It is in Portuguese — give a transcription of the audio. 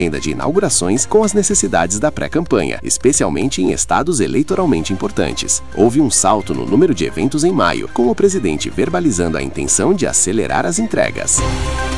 agenda de inaugurações com as necessidades da pré-campanha, especialmente em estados eleitoralmente importantes. Houve um salto no número de eventos em maio, com o presidente verbalizando a intenção de acelerar as entregas.